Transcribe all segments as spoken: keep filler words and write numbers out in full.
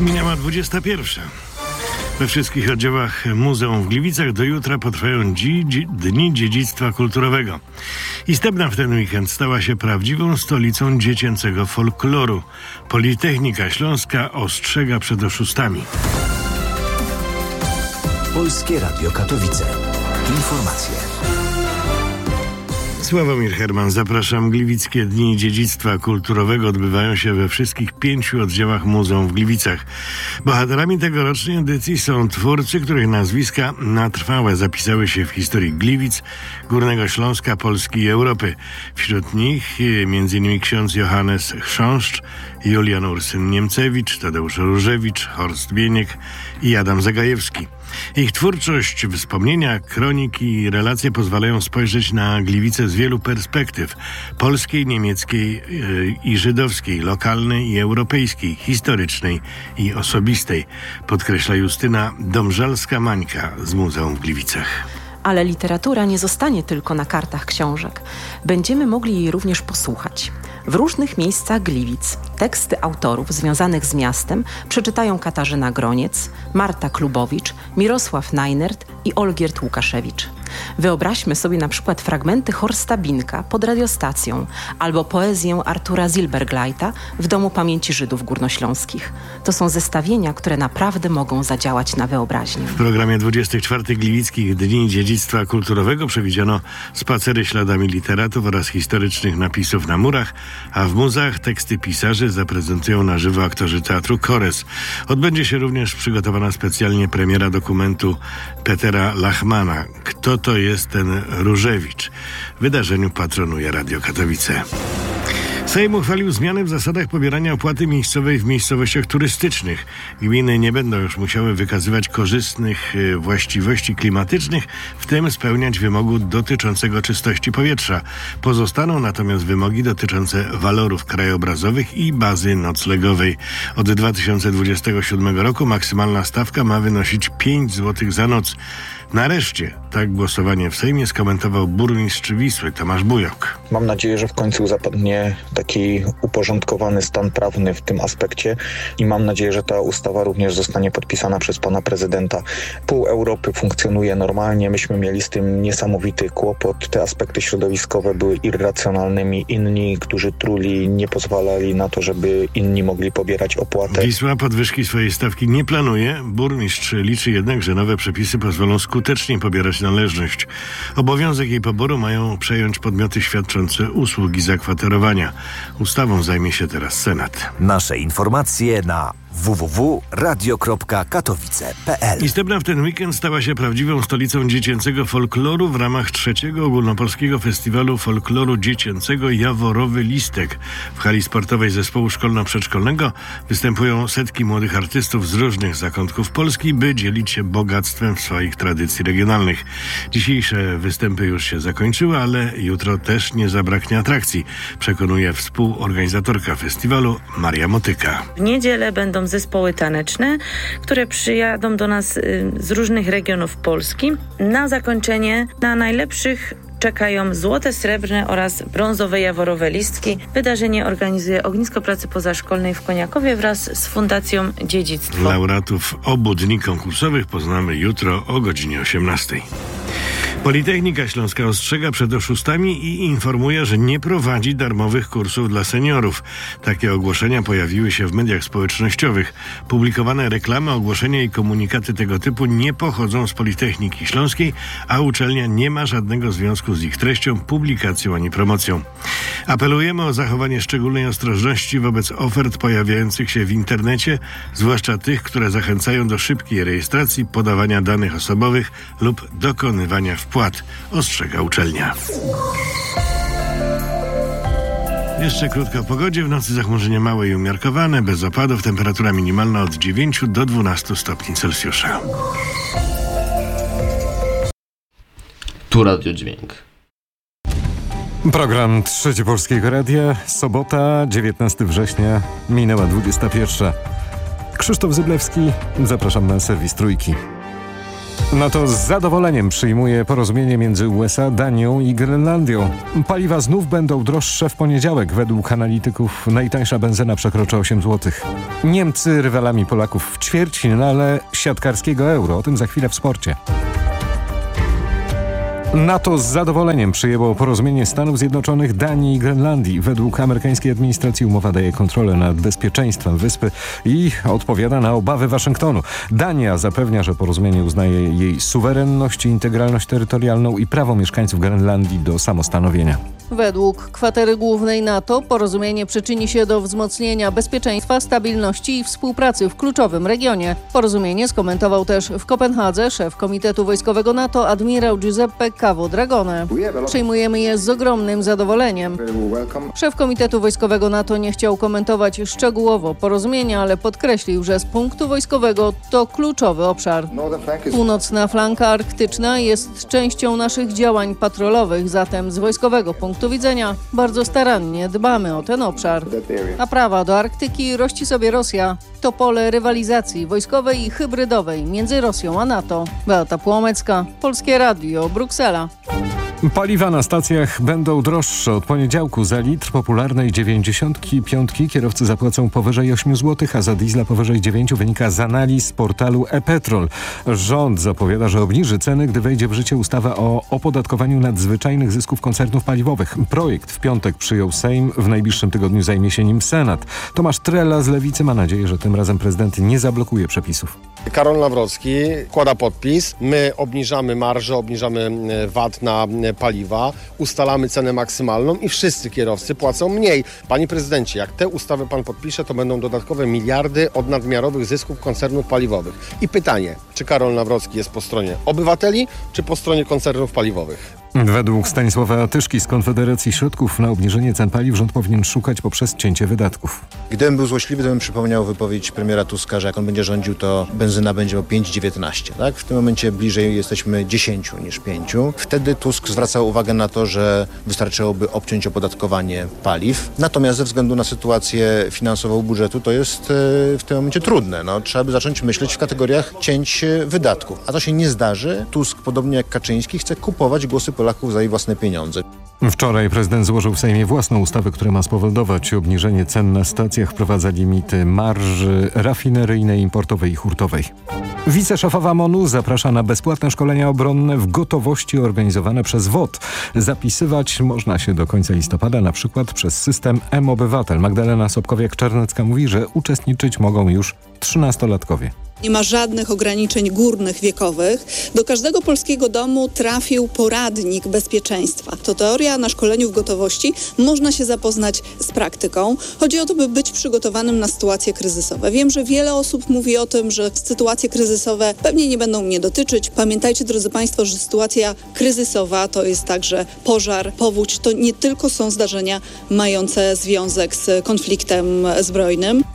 Minęła dwudziesta pierwsza. We wszystkich oddziałach muzeum w Gliwicach do jutra potrwają dzi- dzi- Dni Dziedzictwa Kulturowego. I Stebna w ten weekend stała się prawdziwą stolicą dziecięcego folkloru. Politechnika Śląska ostrzega przed oszustami. Polskie Radio Katowice. Informacje. Sławomir Herman, zapraszam. Gliwickie Dni Dziedzictwa Kulturowego odbywają się we wszystkich pięciu oddziałach muzeum w Gliwicach. Bohaterami tegorocznej edycji są twórcy, których nazwiska na trwałe zapisały się w historii Gliwic, Górnego Śląska, Polski i Europy. Wśród nich między innymi ksiądz Johannes Chrząszcz, Julian Ursyn-Niemcewicz, Tadeusz Różewicz, Horst Bieniek i Adam Zagajewski. Ich twórczość, wspomnienia, kroniki i relacje pozwalają spojrzeć na Gliwice z wielu perspektyw: polskiej, niemieckiej yy, i żydowskiej, lokalnej i europejskiej, historycznej i osobistej, podkreśla Justyna Domżalska-Mańka z Muzeum w Gliwicach. Ale literatura nie zostanie tylko na kartach książek. Będziemy mogli jej również posłuchać. W różnych miejscach Gliwic teksty autorów związanych z miastem przeczytają Katarzyna Groniec, Marta Klubowicz, Mirosław Najnert i Olgierd Łukaszewicz. Wyobraźmy sobie na przykład fragmenty Horsta Binka pod radiostacją albo poezję Artura Zilberglajta w Domu Pamięci Żydów Górnośląskich. To są zestawienia, które naprawdę mogą zadziałać na wyobraźnię. W programie dwudziestych czwartych Gliwickich Dni Dziedzictwa Kulturowego przewidziano spacery śladami literatów oraz historycznych napisów na murach, a w muzeach teksty pisarzy zaprezentują na żywo aktorzy teatru Kores. Odbędzie się również przygotowana specjalnie premiera dokumentu Petera Lachmana „Kto to jest ten Różewicz?”. Wydarzeniu patronuje Radio Katowice. Sejm uchwalił zmiany w zasadach pobierania opłaty miejscowej w miejscowościach turystycznych. Gminy nie będą już musiały wykazywać korzystnych właściwości klimatycznych, w tym spełniać wymogu dotyczącego czystości powietrza. Pozostaną natomiast wymogi dotyczące walorów krajobrazowych i bazy noclegowej. Od dwa tysiące dwudziestego siódmego roku maksymalna stawka ma wynosić pięć złotych za noc. Nareszcie tak głosowanie w Sejmie skomentował burmistrz Wisły Tomasz Bujok. Mam nadzieję, że w końcu zapadnie taki uporządkowany stan prawny w tym aspekcie i mam nadzieję, że ta ustawa również zostanie podpisana przez pana prezydenta. Pół Europy funkcjonuje normalnie, myśmy mieli z tym niesamowity kłopot. Te aspekty środowiskowe były irracjonalnymi. Inni, którzy truli, nie pozwalali na to, żeby inni mogli pobierać opłatę. Wisła podwyżki swojej stawki nie planuje. Burmistrz liczy jednak, że nowe przepisy pozwolą skutecznie pobierać należność. Obowiązek jej poboru mają przejąć podmioty świadczące usługi zakwaterowania. Ustawą zajmie się teraz Senat. Nasze informacje na w w w kropka radio kropka katowice kropka p l. I Stebna w ten weekend stała się prawdziwą stolicą dziecięcego folkloru w ramach trzeciego ogólnopolskiego festiwalu folkloru dziecięcego Jaworowy Listek. W hali sportowej zespołu szkolno-przedszkolnego występują setki młodych artystów z różnych zakątków Polski, by dzielić się bogactwem swoich tradycji regionalnych. Dzisiejsze występy już się zakończyły, ale jutro też nie zabraknie atrakcji, przekonuje współorganizatorka festiwalu Maria Motyka. W niedzielę będą zespoły taneczne, które przyjadą do nas z różnych regionów Polski. Na zakończenie na najlepszych czekają złote, srebrne oraz brązowe Jaworowe Listki. Wydarzenie organizuje Ognisko Pracy Pozaszkolnej w Koniakowie wraz z Fundacją Dziedzictwo. Laureatów obu dni konkursowych poznamy jutro o godzinie osiemnastej. Politechnika Śląska ostrzega przed oszustami i informuje, że nie prowadzi darmowych kursów dla seniorów. Takie ogłoszenia pojawiły się w mediach społecznościowych. Publikowane reklamy, ogłoszenia i komunikaty tego typu nie pochodzą z Politechniki Śląskiej, a uczelnia nie ma żadnego związku z ich treścią, publikacją ani promocją. Apelujemy o zachowanie szczególnej ostrożności wobec ofert pojawiających się w internecie, zwłaszcza tych, które zachęcają do szybkiej rejestracji, podawania danych osobowych lub dokonywania wpłat, ostrzega uczelnia. Jeszcze krótko o pogodzie. W nocy zachmurzenie małe i umiarkowane, bez opadów. Temperatura minimalna od dziewięciu do dwunastu stopni Celsjusza. Tu Radio Dźwięk. Program Trzeci Polskiego Radia. Sobota, dziewiętnastego września, minęła dwudziesta pierwsza. Krzysztof Zyblewski, zapraszam na serwis Trójki. NATO z zadowoleniem przyjmuje porozumienie między U S A, Danią i Grenlandią. Paliwa znów będą droższe w poniedziałek. Według analityków najtańsza benzyna przekroczy osiem złotych. Niemcy rywalami Polaków w ćwierćfinale siatkarskiego Euro. O tym za chwilę w sporcie. NATO z zadowoleniem przyjęło porozumienie Stanów Zjednoczonych, Danii i Grenlandii. Według amerykańskiej administracji umowa daje kontrolę nad bezpieczeństwem wyspy i odpowiada na obawy Waszyngtonu. Dania zapewnia, że porozumienie uznaje jej suwerenność i integralność terytorialną i prawo mieszkańców Grenlandii do samostanowienia. Według kwatery głównej NATO porozumienie przyczyni się do wzmocnienia bezpieczeństwa, stabilności i współpracy w kluczowym regionie. Porozumienie skomentował też w Kopenhadze szef Komitetu Wojskowego NATO admirał Giuseppe Cavo Dragone. Przyjmujemy je z ogromnym zadowoleniem. Szef Komitetu Wojskowego NATO nie chciał komentować szczegółowo porozumienia, ale podkreślił, że z punktu wojskowego to kluczowy obszar. Północna flanka arktyczna jest częścią naszych działań patrolowych, zatem z wojskowego punktu widzenia bardzo starannie dbamy o ten obszar. A prawa do Arktyki rości sobie Rosja. To pole rywalizacji wojskowej i hybrydowej między Rosją a NATO. Beata Płomecka, Polskie Radio, Bruksela. Paliwa na stacjach będą droższe. Od poniedziałku za litr popularnej dziewięćdziesiątki piątki kierowcy zapłacą powyżej osiem złotych, a za diesla powyżej dziewięć, wynika z analiz portalu e-Petrol. Rząd zapowiada, że obniży ceny, gdy wejdzie w życie ustawa o opodatkowaniu nadzwyczajnych zysków koncernów paliwowych. Projekt w piątek przyjął Sejm, w najbliższym tygodniu zajmie się nim Senat. Tomasz Trela z Lewicy ma nadzieję, że tym razem prezydent nie zablokuje przepisów. Karol Nawrocki kłada podpis, my obniżamy marżę, obniżamy V A T na paliwa, ustalamy cenę maksymalną i wszyscy kierowcy płacą mniej. Panie prezydencie, jak tę ustawę pan podpisze, to będą dodatkowe miliardy od nadmiarowych zysków koncernów paliwowych. I pytanie, czy Karol Nawrocki jest po stronie obywateli, czy po stronie koncernów paliwowych? Według Stanisława Tyszki z Konfederacji środków na obniżenie cen paliw rząd powinien szukać poprzez cięcie wydatków. Gdybym był złośliwy, to bym przypomniał wypowiedź premiera Tuska, że jak on będzie rządził, to benzyna będzie o pięć dziewiętnaście. Tak? W tym momencie bliżej jesteśmy dziesięć niż pięć. Wtedy Tusk zwracał uwagę na to, że wystarczyłoby obciąć opodatkowanie paliw. Natomiast ze względu na sytuację finansową budżetu to jest w tym momencie trudne. No, trzeba by zacząć myśleć w kategoriach cięć wydatków. A to się nie zdarzy. Tusk, podobnie jak Kaczyński, chce kupować głosy Polaków za jej własne pieniądze. Wczoraj prezydent złożył w Sejmie własną ustawę, która ma spowodować obniżenie cen na stacjach, wprowadza limity marży rafineryjnej, importowej i hurtowej. Wiceszefowa MONU zaprasza na bezpłatne szkolenia obronne w gotowości organizowane przez W O T. Zapisywać można się do końca listopada, na przykład przez system M-Obywatel. Magdalena Sobkowiak-Czarnecka mówi, że uczestniczyć mogą już trzynastolatkowie. Nie ma żadnych ograniczeń górnych wiekowych. Do każdego polskiego domu trafił poradnik bezpieczeństwa. To teoria, na szkoleniu w gotowości można się zapoznać z praktyką. Chodzi o to, by być przygotowanym na sytuacje kryzysowe. Wiem, że wiele osób mówi o tym, że sytuacje kryzysowe pewnie nie będą mnie dotyczyć. Pamiętajcie, drodzy Państwo, że sytuacja kryzysowa to jest także pożar, powódź. To nie tylko są zdarzenia mające związek z konfliktem zbrojnym.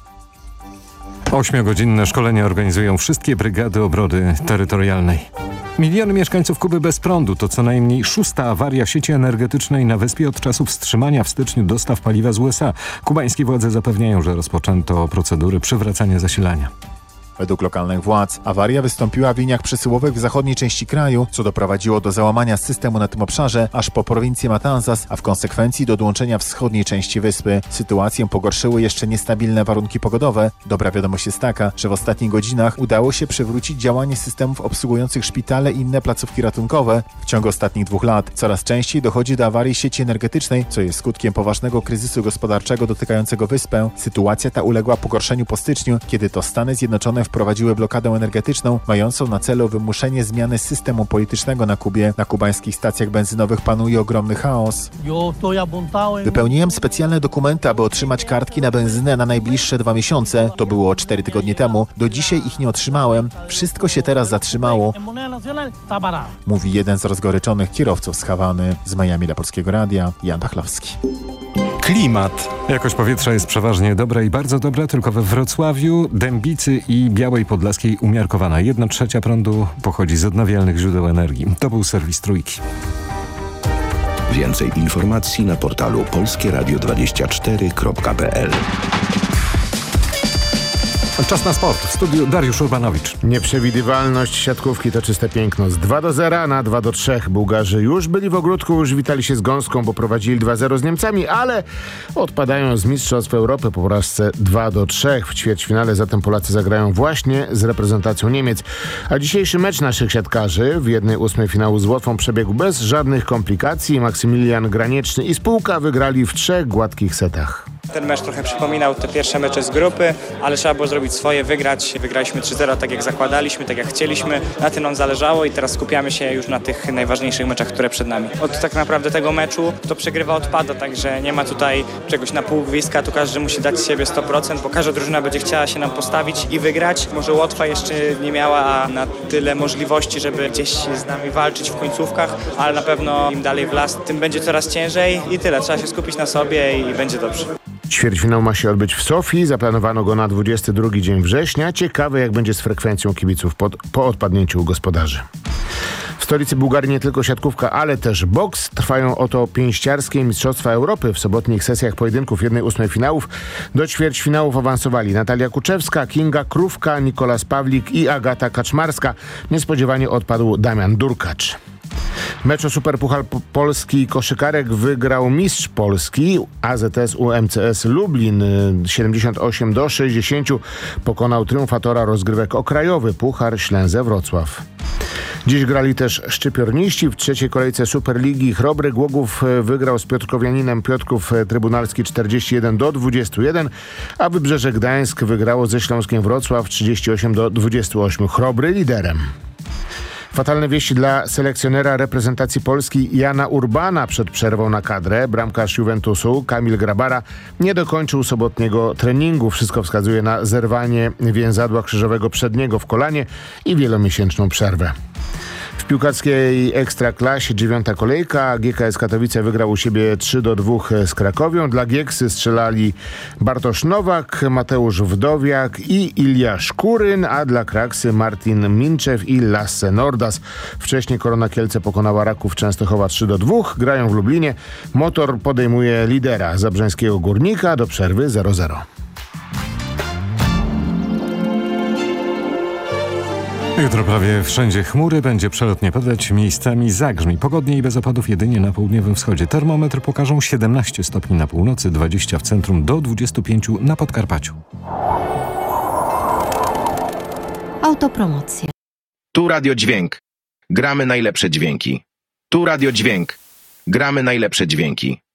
Ośmiogodzinne szkolenia organizują wszystkie brygady obrony terytorialnej. Miliony mieszkańców Kuby bez prądu to co najmniej szósta awaria sieci energetycznej na wyspie od czasu wstrzymania w styczniu dostaw paliwa z U S A. Kubańskie władze zapewniają, że rozpoczęto procedury przywracania zasilania. Według lokalnych władz awaria wystąpiła w liniach przesyłowych w zachodniej części kraju, co doprowadziło do załamania systemu na tym obszarze aż po prowincję Matanzas, a w konsekwencji do odłączenia wschodniej części wyspy. Sytuację pogorszyły jeszcze niestabilne warunki pogodowe. Dobra wiadomość jest taka, że w ostatnich godzinach udało się przywrócić działanie systemów obsługujących szpitale i inne placówki ratunkowe. W ciągu ostatnich dwóch lat coraz częściej dochodzi do awarii sieci energetycznej, co jest skutkiem poważnego kryzysu gospodarczego dotykającego wyspę. Sytuacja ta uległa pogorszeniu po styczniu, kiedy to Stany Zjednoczone wprowadziły blokadę energetyczną mającą na celu wymuszenie zmiany systemu politycznego na Kubie. Na kubańskich stacjach benzynowych panuje ogromny chaos. Wypełniłem specjalne dokumenty, aby otrzymać kartki na benzynę na najbliższe dwa miesiące. To było cztery tygodnie temu. Do dzisiaj ich nie otrzymałem. Wszystko się teraz zatrzymało. Mówi jeden z rozgoryczonych kierowców z Hawany. Z Miami dla Polskiego Radia, Jan Pachlowski. Klimat. Jakość powietrza jest przeważnie dobra i bardzo dobra, tylko we Wrocławiu, Dębicy i Białej Podlaskiej umiarkowana. Jedna trzecia prądu pochodzi z odnawialnych źródeł energii. To był serwis Trójki. Więcej informacji na portalu polskieradio dwadzieścia cztery kropka p l. Czas na sport. W studiu Dariusz Urbanowicz. Nieprzewidywalność siatkówki to czyste piękno. Z dwa do zera na dwa do trzech. Bułgarzy już byli w ogródku, już witali się z gąską, bo prowadzili dwa zero z Niemcami, ale odpadają z Mistrzostw Europy po porażce dwa do trzech. W ćwierćfinale zatem Polacy zagrają właśnie z reprezentacją Niemiec. A dzisiejszy mecz naszych siatkarzy w jednej ósmej finału z Łotwą przebiegł bez żadnych komplikacji. Maksymilian Granieczny i spółka wygrali w trzech gładkich setach. Ten mecz trochę przypominał te pierwsze mecze z grupy, ale trzeba było zrobić swoje, wygrać. Wygraliśmy trzy zero, tak jak zakładaliśmy, tak jak chcieliśmy. Na tym nam zależało i teraz skupiamy się już na tych najważniejszych meczach, które przed nami. Od tak naprawdę tego meczu to przegrywa odpada, także nie ma tutaj czegoś na pół gwizdka, tu każdy musi dać z siebie sto procent, bo każda drużyna będzie chciała się nam postawić i wygrać. Może Łotwa jeszcze nie miała na tyle możliwości, żeby gdzieś z nami walczyć w końcówkach, ale na pewno im dalej w las, tym będzie coraz ciężej i tyle. Trzeba się skupić na sobie i będzie dobrze. Ćwierćfinał ma się odbyć w Sofii. Zaplanowano go na dwudziesty drugi dzień września. Ciekawe, jak będzie z frekwencją kibiców pod, po odpadnięciu gospodarzy. W stolicy Bułgarii nie tylko siatkówka, ale też boks. Trwają oto pięściarskie Mistrzostwa Europy. W sobotnich sesjach pojedynków jednej ósmej finałów do ćwierćfinałów awansowali Natalia Kuczewska, Kinga Krówka, Nikolas Pawlik i Agata Kaczmarska. Niespodziewanie odpadł Damian Durkacz. Mecz o Superpuchar Polski koszykarek wygrał mistrz Polski. A Z S U M C S Lublin siedemdziesiąt osiem do sześćdziesięciu pokonał triumfatora rozgrywek o krajowy Puchar Ślęzę Wrocław. Dziś grali też szczypiorniści. W trzeciej kolejce Superligi Chrobry Głogów wygrał z Piotrkowianinem Piotrków Trybunalski czterdzieści jeden do dwudziestu jeden, a Wybrzeże Gdańsk wygrało ze Śląskiem Wrocław trzydzieści osiem do dwudziestu ośmiu. Chrobry liderem. Fatalne wieści dla selekcjonera reprezentacji Polski Jana Urbana przed przerwą na kadrę. Bramkarz Juventusu Kamil Grabara nie dokończył sobotniego treningu. Wszystko wskazuje na zerwanie więzadła krzyżowego przedniego w kolanie i wielomiesięczną przerwę. W piłkarskiej Ekstraklasie dziewiąta kolejka. G K S Katowice wygrał u siebie trzy do dwóch z Krakowią. Dla Gieksy strzelali Bartosz Nowak, Mateusz Wdowiak i Ilja Szkuryn, a dla Kraksy Martin Minczew i Lasse Nordas. Wcześniej Korona Kielce pokonała Raków Częstochowa trzy do dwóch. Grają w Lublinie. Motor podejmuje lidera zabrzeńskiego Górnika do przerwy zero zero. Jutro prawie wszędzie chmury, będzie przelotnie padać, miejscami zagrzmi. Pogodnie i bez opadów jedynie na południowym wschodzie. Termometry pokażą siedemnaście stopni na północy, dwadzieścia w centrum do dwudziestu pięciu na Podkarpaciu. Autopromocja. Tu Radio Dźwięk. Gramy najlepsze dźwięki. Tu Radio Dźwięk. Gramy najlepsze dźwięki.